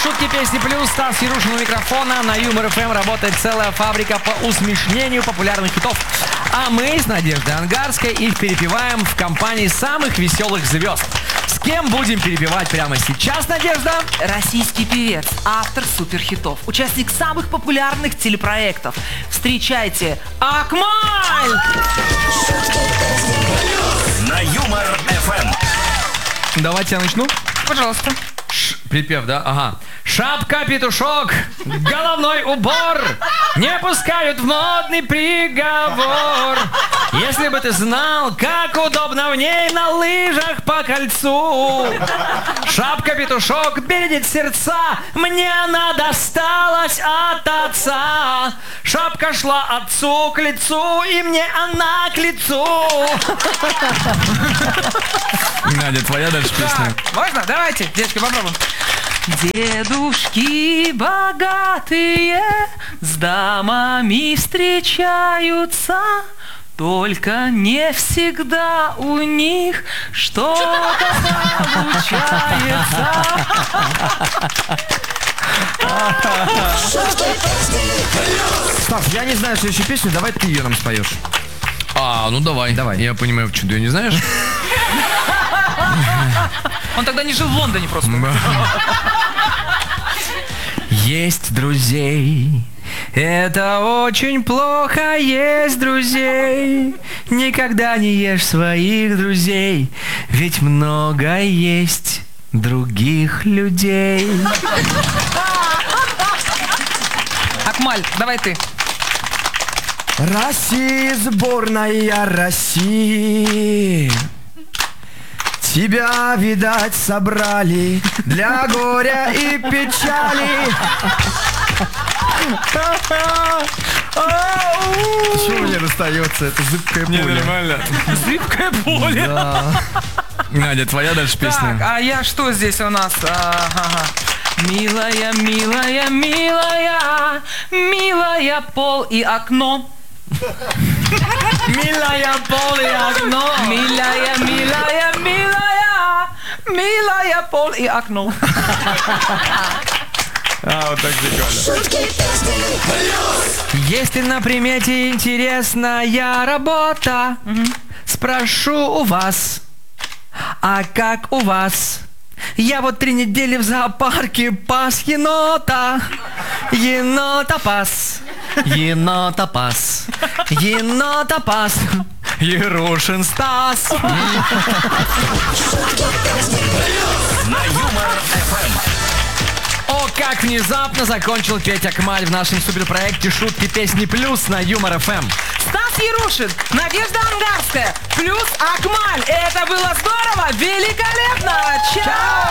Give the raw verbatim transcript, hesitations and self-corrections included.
Шутки, песни плюс. Стас Ярушин у микрофона. На Юмор ФМ работает целая фабрика по усмешнению популярных хитов. А мы с Надеждой Ангарской их перепеваем в компании самых веселых звезд. С кем будем перепевать прямо сейчас, Надежда? Российский певец, автор суперхитов, участник самых популярных телепроектов. Встречайте, Акмаль! На Юмор ФМ. Давайте я начну. Пожалуйста. Ш- припев, да? Ага. Шапка-петушок, головной убор не пускают в модный приговор. Если бы ты знал, как удобно в ней на лыжах по кольцу. Шапка-петушок бередит сердца, мне она досталась от отца. Шапка шла отцу к лицу, и мне она к лицу. Надя, твоя дальше песня. Можно? Давайте, девочки, попробуем. Дедушки богатые с дамами встречаются, только не всегда у них что-то получается. Стас, я не знаю следующую песню, давай ты ее нам споешь. А, ну давай. Давай. Я понимаю, что ты ее не знаешь. Он тогда не жил в Лондоне просто. Есть друзей, это очень плохо, есть друзей. Никогда не ешь своих друзей, ведь много есть других людей. Акмаль, давай ты. Россия, сборная России, тебя, видать, собрали для горя и печали. Что мне расстается? Это зыбкое поле. Нормально. Зыбкое поле. Надя, твоя дальше Так, песня. а я что здесь у нас? А, ага. Милая, милая, милая, милая, пол и окно. Милая, пол и окно. Милая, милая, милая, милая, пол и окно. А, вот так прикольно. Есть ли на примете интересная работа? Спрошу у вас, а как у вас? Я вот три недели в зоопарке пас енота. Енота пас. Енота пас. Енота пас. Ярушин Стас. На Юмор ФМ. О, как внезапно закончил петь Акмаль в нашем суперпроекте «Шутки, песни плюс» на Юмор ФМ. Стас Ярушин, Надежда Ангарская, плюс Акмаль. Это было здорово, великолепно. Чао!